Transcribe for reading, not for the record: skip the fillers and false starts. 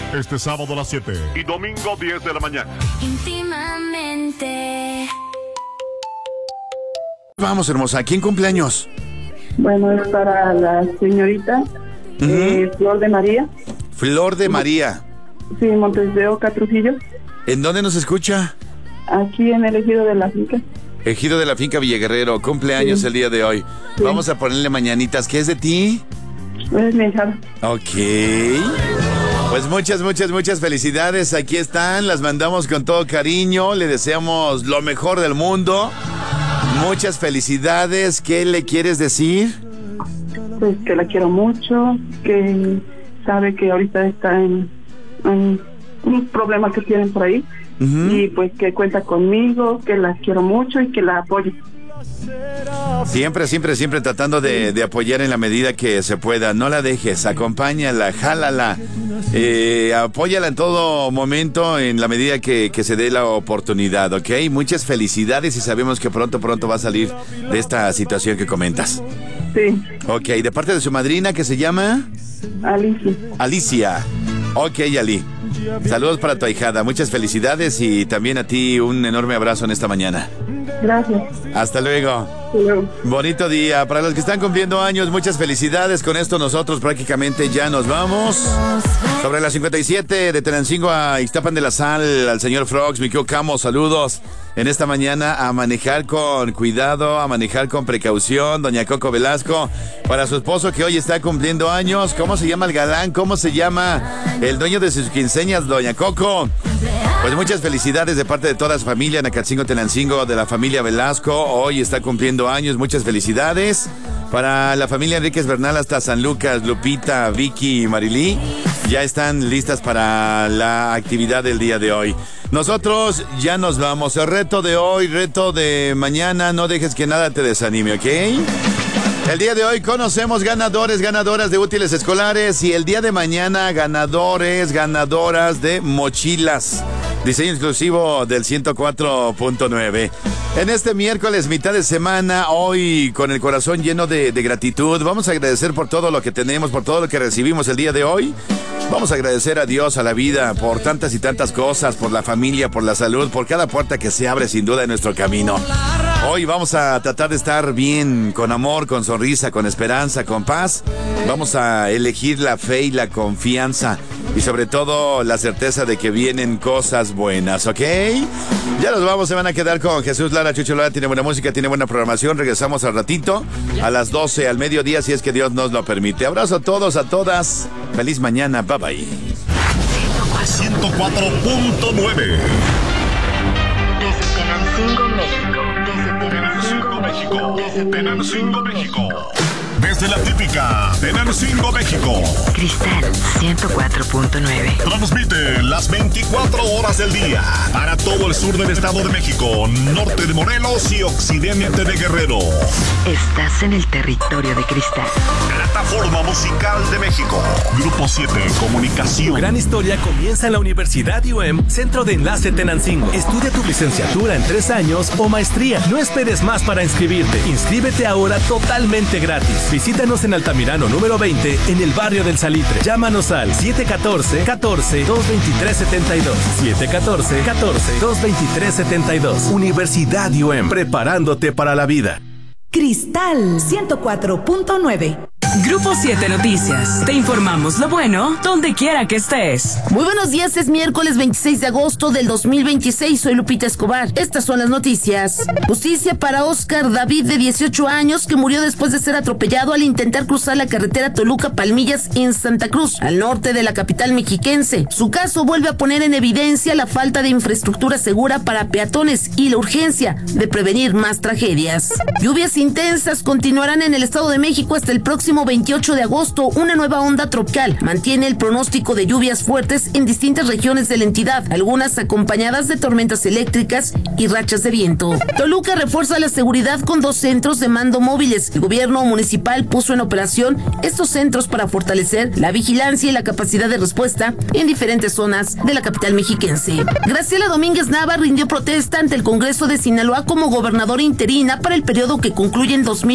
Este sábado a las 7 y domingo 10 de la mañana. Íntimamente. Vamos, hermosa, ¿quién cumpleaños? Bueno, es para la señorita Flor de María. Flor de María. Sí, Montes de Oca, Trujillo. ¿En dónde nos escucha? Aquí en el Ejido de la Finca. Ejido de la Finca Villeguerrero, cumpleaños el día de hoy. Sí. Vamos a ponerle mañanitas. ¿Qué es de ti? Es mi hija. Ok. Pues muchas felicidades. Aquí están, las mandamos con todo cariño. Le deseamos lo mejor del mundo. Muchas felicidades. ¿Qué le quieres decir? Pues que la quiero mucho, que sabe que ahorita está en un problema que tienen por ahí. Y pues que cuenta conmigo, que la quiero mucho y que la apoyo. Siempre tratando de apoyar en la medida que se pueda. No la dejes, acompáñala, jálala, apóyala en todo momento en la medida que se dé la oportunidad, ¿ok? Muchas felicidades y sabemos que pronto va a salir de esta situación que comentas. Sí. Ok, de parte de su madrina, que se llama Alicia. Ok, Ali. Saludos para tu ahijada, muchas felicidades y también a ti un enorme abrazo en esta mañana. Gracias. Hasta luego. Hasta luego. Bonito día. Para los que están cumpliendo años, muchas felicidades. Con esto nosotros prácticamente ya nos vamos. Sobre la 57 de Tenancingo a Ixtapan de la Sal, al señor Frogs, mi Camo, saludos. En esta mañana a manejar con cuidado, a manejar con precaución, doña Coco Velasco. Para su esposo que hoy está cumpliendo años, ¿cómo se llama el galán? ¿Cómo se llama el dueño de sus quinceañas, doña Coco? Pues muchas felicidades de parte de toda su familia, Nacatzingo, Tenancingo, de la familia Velasco. Hoy está cumpliendo años, muchas felicidades. Para la familia Enríquez Bernal hasta San Lucas, Lupita, Vicky y Marilí, ya están listas para la actividad del día de hoy. Nosotros ya nos vamos. El reto de hoy, reto de mañana, no dejes que nada te desanime, ¿ok? El día de hoy conocemos ganadores, ganadoras de útiles escolares y el día de mañana ganadores, ganadoras de mochilas. Diseño exclusivo del 104.9. En este miércoles, mitad de semana, hoy con el corazón lleno de gratitud, vamos a agradecer por todo lo que tenemos, por todo lo que recibimos el día de hoy. Vamos a agradecer a Dios, a la vida, por tantas y tantas cosas, por la familia, por la salud, por cada puerta que se abre sin duda en nuestro camino. Hoy vamos a tratar de estar bien, con amor, con sonrisa, con esperanza, con paz. Vamos a elegir la fe y la confianza y sobre todo la certeza de que vienen cosas buenas, ¿ok? Ya nos vamos, se van a quedar con Jesús Lara, Chucho Lara, tiene buena música, tiene buena programación. Regresamos al ratito, a las 12, al mediodía, si es que Dios nos lo permite. Abrazo a todos, a todas. Feliz mañana, bye bye. 104.9. Desde Tenancingo, México. Tenancingo, México. Desde la típica Tenancingo, México. Cristal 104.9. Transmite las 24 horas del día para todo el sur del Estado de México, norte de Morelos y occidente de Guerrero. Estás en el territorio de Cristal. Plataforma Musical de México. Grupo 7 Comunicación. Tu gran historia comienza en la Universidad UM, Centro de Enlace Tenancingo. Estudia tu licenciatura en 3 años o maestría. No esperes más para inscribirte. Inscríbete ahora totalmente gratis. Visítanos en Altamirano número 20 en el barrio del Salitre. Llámanos al 714-223-72. 714-223-72. Universidad UM, preparándote para la vida. Cristal 104.9. Grupo 7 Noticias. Te informamos lo bueno donde quiera que estés. Muy buenos días, es miércoles 26 de agosto del 2026. Soy Lupita Escobar. Estas son las noticias. Justicia para Oscar David, de 18 años, que murió después de ser atropellado al intentar cruzar la carretera Toluca-Palmillas en Santa Cruz, al norte de la capital mexiquense. Su caso vuelve a poner en evidencia la falta de infraestructura segura para peatones y la urgencia de prevenir más tragedias. Lluvias intensas continuarán en el Estado de México hasta el próximo 28 de agosto. Una nueva onda tropical mantiene el pronóstico de lluvias fuertes en distintas regiones de la entidad, algunas acompañadas de tormentas eléctricas y rachas de viento. Toluca refuerza la seguridad con 2 centros de mando móviles. El gobierno municipal puso en operación estos centros para fortalecer la vigilancia y la capacidad de respuesta en diferentes zonas de la capital mexiquense. Graciela Domínguez Nava rindió protesta ante el Congreso de Sinaloa como gobernadora interina para el periodo que concluye en